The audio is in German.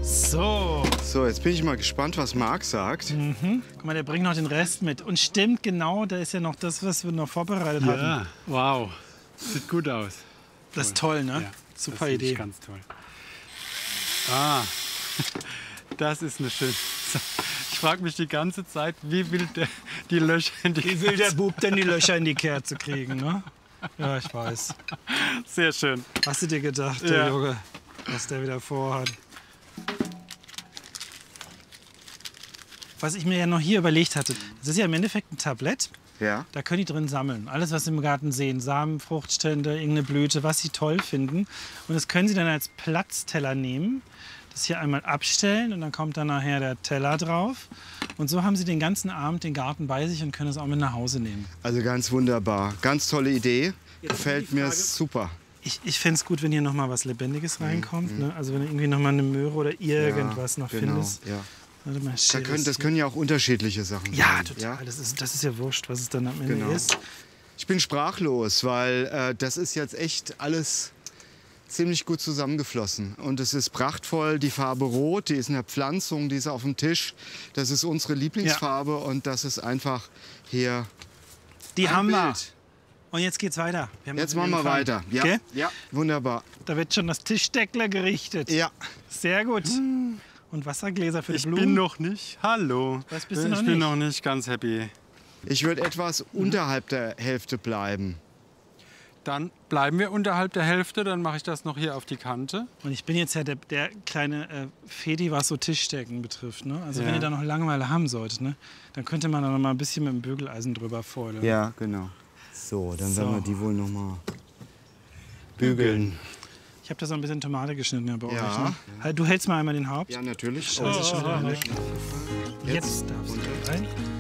So. So, jetzt bin ich mal gespannt, was Marc sagt. Guck mal, der bringt noch den Rest mit. Und stimmt genau, da ist ja noch das, was wir noch vorbereitet hatten. Ja, wow. Sieht gut aus. Das ist toll, ne? Ja, Super das Idee. Ganz toll. Ah, das ist eine schöne. Ich frage mich die ganze Zeit, wie will der die Löcher in die Wie will der Bub denn die Löcher in die Kerze kriegen, ne? Ja, ich weiß. Sehr schön. Hast du dir gedacht, der Ja. Junge, was der wieder vorhat? Was ich mir ja noch hier überlegt hatte, das ist ja im Endeffekt ein Tablett. Ja. Da können die drin sammeln. Alles, was sie im Garten sehen. Samen, Fruchtstände, irgendeine Blüte, was sie toll finden. Und das können sie dann als Platzteller nehmen. Das hier einmal abstellen und dann kommt dann nachher der Teller drauf. Und so haben sie den ganzen Abend den Garten bei sich und können es auch mit nach Hause nehmen. Also ganz wunderbar. Ganz tolle Idee. Jetzt Gefällt die mir Frage- super. Ich fände es gut, wenn hier noch mal was Lebendiges reinkommt. Ne? Also wenn du irgendwie noch mal eine Möhre oder irgendwas noch genau, findest. Ja. Warte mal, Das können ja auch unterschiedliche Sachen ja, sein. total. Das ist ja wurscht, was es dann am Ende Genau. ist. Ich bin sprachlos, weil das ist jetzt echt alles ziemlich gut zusammengeflossen. Und es ist prachtvoll. Die Farbe Rot, die ist in der Pflanzung, die ist auf dem Tisch. Das ist unsere Lieblingsfarbe und das ist einfach hier Die ein haben wir. Bild. Und jetzt geht's weiter. Wir haben Jetzt noch machen wir Empfang. weiter. Ja, Okay? ja, wunderbar. Da wird schon das Tischdeckler gerichtet. Ja, Sehr gut. Und Wassergläser für die Ich Blumen. bin noch nicht. Hallo. Was bist du noch Ich bin nicht? noch nicht ganz happy. ich würde etwas unterhalb der Hälfte bleiben. Dann bleiben wir unterhalb der Hälfte. Dann mache ich das noch hier auf die Kante. Und ich bin jetzt ja der kleine Fedi, was so Tischdecken betrifft. Ne? Also Ja. wenn ihr da noch Langeweile haben solltet, ne? Dann könnte man da noch mal ein bisschen mit dem Bügeleisen drüber fäulen. Ja, genau. So, dann So. werden wir die wohl noch mal bügeln. Ich habe da so ein bisschen Tomate geschnitten ja, bei Ja. euch. Ne? Halt, du hältst mal einmal den Haupt. Ja, natürlich. Das ist schon wieder weg. Jetzt darfst du da rein.